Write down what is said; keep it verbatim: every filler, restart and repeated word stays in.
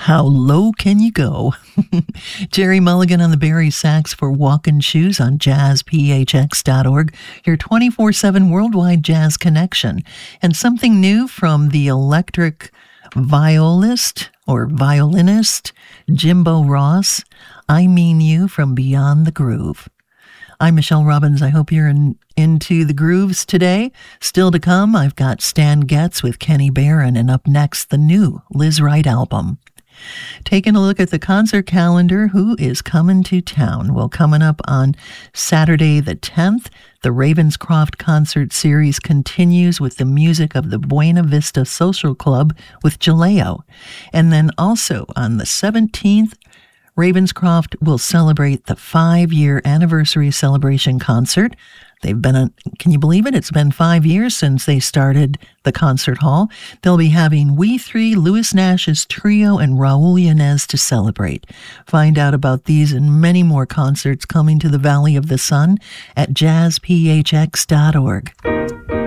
How low can you go? Jerry Mulligan on the Barry sax for Walkin' Shoes on jazz p h x dot org, your twenty-four seven worldwide jazz connection. And something new from the electric violist or violinist Jimbo Ross, I Mean You from Beyond the Groove. I'm Michelle Robbins. I hope you're in, into the grooves today. Still to come, I've got Stan Getz with Kenny Barron, and up next, the new Liz Wright album. Taking a look at the concert calendar, who is coming to town? Well, coming up on Saturday the tenth, the Ravenscroft concert series continues with the music of the Buena Vista Social Club with Jaleo. And then also on the seventeenth, Ravenscroft will celebrate the five-year anniversary celebration concert. They've been, a, can you believe it? It's been five years since they started the concert hall. They'll be having We Three, Louis Nash's Trio, and Raul Yanez to celebrate. Find out about these and many more concerts coming to the Valley of the Sun at jazz p h x dot org.